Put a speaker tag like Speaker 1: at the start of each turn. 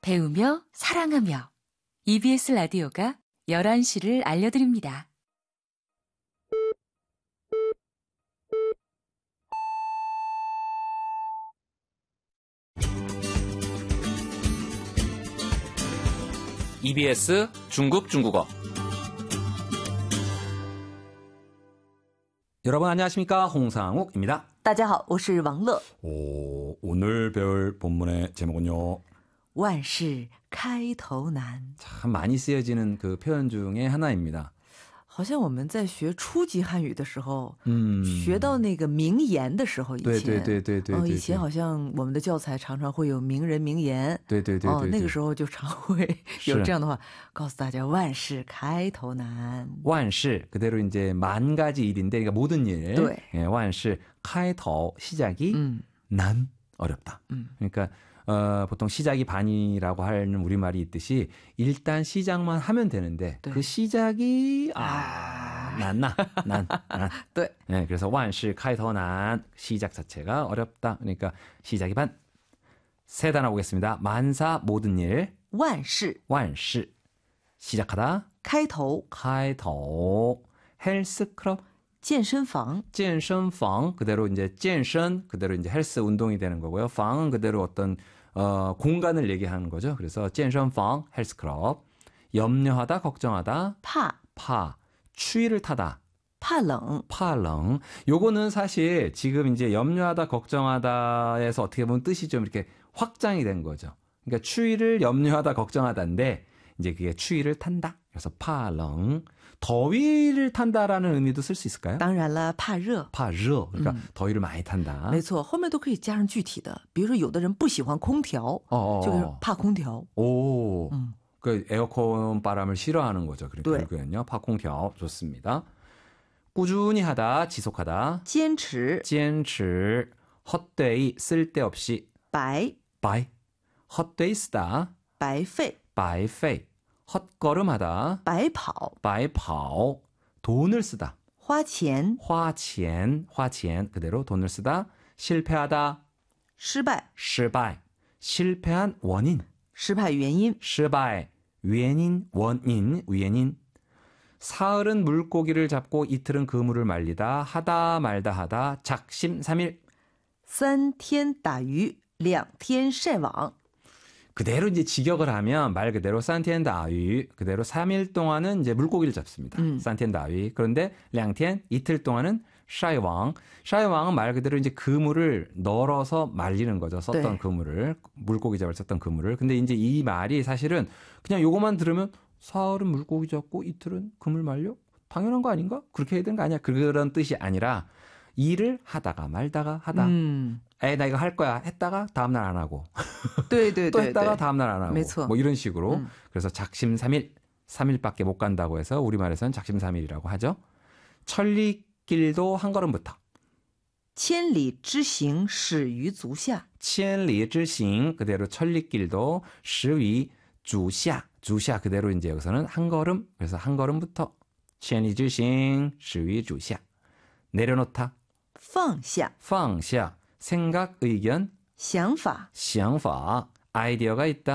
Speaker 1: 배우며 사랑하며 EBS 라디오가 11시를 알려드립니다.
Speaker 2: EBS 중국어 여러분 안녕하십니까? 홍상욱입니다.
Speaker 3: 大家好，我是王乐。
Speaker 2: 오늘 배울 본문의 제목은요.
Speaker 3: 万事开头难。
Speaker 2: 참 많이 쓰여지는 그 표현 중에 하나입니다.
Speaker 3: 好像我们在学初级汉语的时候，学到那个名言的时候，以前，以前好像我们的教材常常会有名人名言，那个时候就常会有这样的话，告诉大家万事开头难。
Speaker 2: 万事 그대로 이제 만 가지 일인데 그러니까 모든 일. 예, 万事 开头 시작이 난 어렵다. 그러니까 보통 시작이 반이라고 하는 우리말이 있듯이 일단 시작만 하면 되는데 그 시작이 난. 네, 그래서 万事开头难 시작 자체가 어렵다. 그러니까 시작이 반. 세 단어 보겠습니다. 만사 모든 일.
Speaker 3: 万事
Speaker 2: 시작하다.
Speaker 3: 开头
Speaker 2: 헬스클럽.
Speaker 3: 健身房
Speaker 2: 그대로 이제 健身 그대로 이제 헬스 운동이 되는 거고요. 방은 그대로 어떤 공간을 얘기하는 거죠. 그래서 健身房 헬스클럽. 염려하다 걱정하다.
Speaker 3: 怕
Speaker 2: 추위를 타다.
Speaker 3: 怕冷
Speaker 2: 요거는 사실 지금 이제 염려하다 걱정하다에서 어떻게 보면 뜻이 좀 이렇게 확장이 된 거죠. 그러니까 추위를 염려하다 걱정하다인데 이제 그게 추위를 탄다. 그래서 怕冷 더위를 탄다라는 의미도 쓸 수 있을까요?
Speaker 3: 当然了，怕热
Speaker 2: 그러니까 더위를 많이 탄다.
Speaker 3: 没错，后面都可以加上具体的，比如说有的人不喜欢空调，就是怕空调。
Speaker 2: 그 에어컨 바람을 싫어하는 거죠. 그러니까 결국에는요. 怕空调 좋습니다. 꾸준히 하다, 지속하다.
Speaker 3: 坚持
Speaker 2: 헛되이 쓸데없이.
Speaker 3: 白
Speaker 2: 헛되이 쓰다.
Speaker 3: 白费
Speaker 2: 헛걸음하다.
Speaker 3: 白跑
Speaker 2: 돈을 쓰다.
Speaker 3: 花钱
Speaker 2: 花钱 그대로 돈을 쓰다. 실패하다.
Speaker 3: 失败
Speaker 2: 실패한 원인.
Speaker 3: 失败原因
Speaker 2: 원인. 사흘은 물고기를 잡고 이틀은 그물을 말리다. 하다 말다 하다. 작심삼일.
Speaker 3: 3天打鱼2天晒网
Speaker 2: 그대로 이제 직역을 하면 말 그대로 산티엔다위 그대로 3일 동안은 이제 물고기를 잡습니다. 산티엔다위. 그런데 2天 이틀 동안은 샤이왕은 말 그대로 이제 그물을 널어서 말리는 거죠. 썼던 그물을 물고기 잡을 썼던 그물을. 근데 이제 이 말이 사실은 그냥 요거만 들으면 사흘은 물고기 잡고 이틀은 그물 말려? 당연한 거 아닌가? 그렇게 해야 되는 거 아니야? 그런 뜻이 아니라 일을 하다가 말다가 하다. 나 이거 할 거야. 했다가 다음날 안 하고. 또 했다가 다음날 안 하고. 뭐 이런 식으로. 그래서 작심삼일. 3일밖에 못 간다고 해서 우리말에서는 작심삼일이라고 하죠. 천리길도 한 걸음부터.
Speaker 3: 千里之行始于足下
Speaker 2: 千里之行 그대로 천리길도 始于足下 그대로 이제 여기서는 한 걸음. 그래서 한 걸음부터 千里之行始于足下 내려놓다.
Speaker 3: 放下
Speaker 2: 생각, 의견,
Speaker 3: 想法
Speaker 2: 아이디어가 있다.